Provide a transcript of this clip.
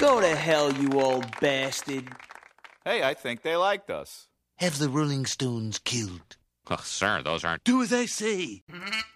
Go to hell, you old bastard. Hey, I think they liked us. Have the Rolling Stones killed. Oh, sir, those aren't... Do as I say.